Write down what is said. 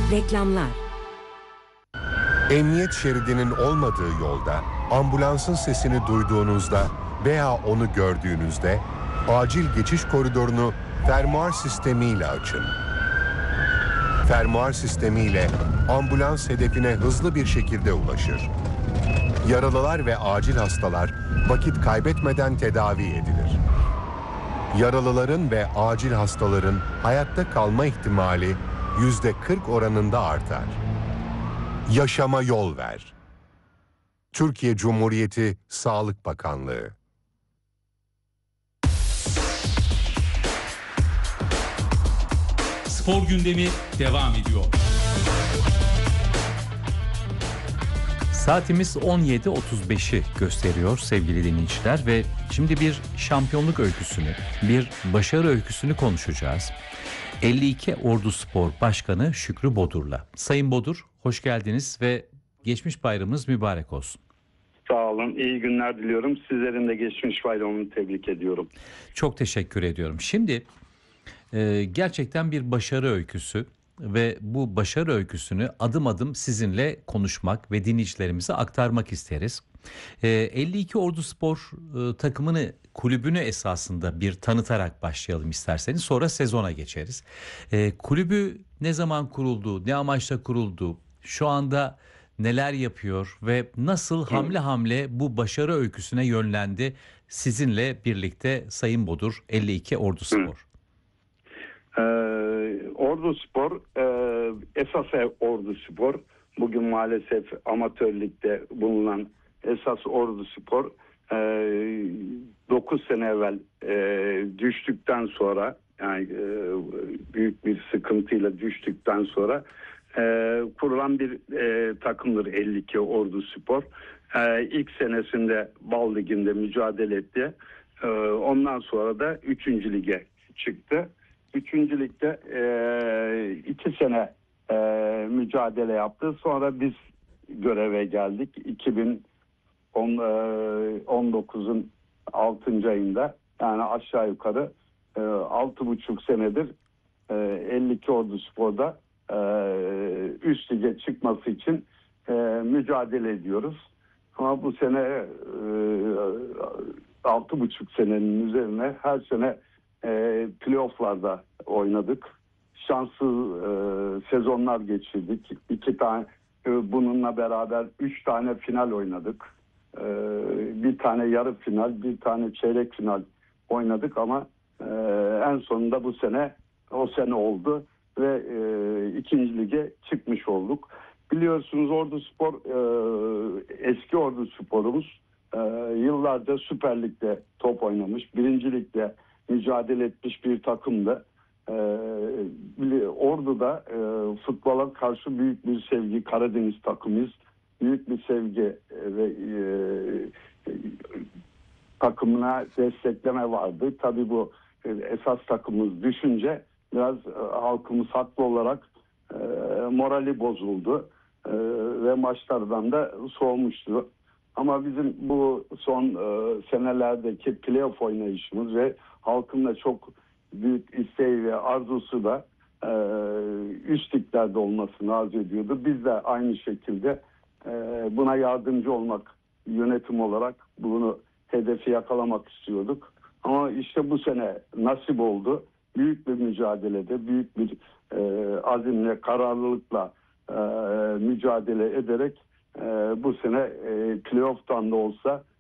Reklamlar. Emniyet şeridinin olmadığı yolda ambulansın sesini duyduğunuzda veya onu gördüğünüzde acil geçiş koridorunu fermuar sistemiyle açın. Fermuar sistemiyle ambulans hedefine hızlı bir şekilde ulaşır. Yaralılar ve acil hastalar vakit kaybetmeden tedavi edilir. Yaralıların ve acil hastaların hayatta kalma ihtimali %40 oranında artar. Yaşama yol ver. Türkiye Cumhuriyeti Sağlık Bakanlığı. Spor gündemi devam ediyor. Saatimiz 17.35'i gösteriyor sevgili dinleyiciler ve şimdi bir şampiyonluk öyküsünü, bir başarı öyküsünü konuşacağız. 52 Ordu Spor Başkanı Şükrü Bodur'la. Sayın Bodur, hoş geldiniz ve geçmiş bayramınız mübarek olsun. Sağ olun, iyi günler diliyorum. Sizlerin de geçmiş bayramını tebrik ediyorum. Çok teşekkür ediyorum. Şimdi gerçekten bir başarı öyküsü ve bu başarı öyküsünü adım adım sizinle konuşmak ve dinleyicilerimize aktarmak isteriz. 52 Ordu Spor takımını, kulübünü esasında bir tanıtarak başlayalım isterseniz, sonra sezona geçeriz. Kulübü ne zaman kuruldu, ne amaçla kuruldu, şu anda neler yapıyor ve nasıl hamle hamle bu başarı öyküsüne yönlendi sizinle birlikte Sayın Bodur, 52 Ordu Spor. Ordu Spor, esas Ordu Spor, bugün maalesef amatör ligde bulunan esas Ordu Spor 9 sene evvel düştükten sonra, yani büyük bir sıkıntıyla düştükten sonra kurulan bir takımdır 52 Ordu Spor. İlk senesinde Bal Ligi'nde mücadele etti. Ondan sonra da 3. lige çıktı. 3. ligde 2 sene mücadele yaptı. Sonra biz göreve geldik. 2019'un 6. ayında, yani aşağı yukarı 6,5 senedir 52 Ordu Spor'da üst lige çıkması için mücadele ediyoruz. Ama bu sene 6,5 senenin üzerine her sene playoff'larda oynadık. Şanssız sezonlar geçirdik. 2 tane, bununla beraber 3 tane final oynadık. Bir tane yarı final, bir tane çeyrek final oynadık ama en sonunda bu sene o sene oldu ve 2. lige çıkmış olduk. Biliyorsunuz Ordu Spor eski Ordu Spor'umuz yıllarca Süper Lig'de top oynamış. 1. Lig'de mücadele etmiş bir takımdı. Ordu'da futbola karşı büyük bir sevgi, Karadeniz takımıyız. Büyük bir sevgi ve takımına destekleme vardı. Tabii bu esas takımımız düşünce biraz halkımız haklı olarak morali bozuldu ve maçlardan da soğumuştu. Ama bizim bu son senelerdeki playoff oynayışımız ve halkın da çok büyük isteği ve arzusu da üst liglerde olmasını arzu ediyordu. Biz de aynı şekilde buna yardımcı olmak, yönetim olarak bunu hedefi yakalamak istiyorduk. Ama işte bu sene nasip oldu. Büyük bir mücadelede, büyük bir azimle, kararlılıkla mücadele ederek bu sene playoff'tan da olsa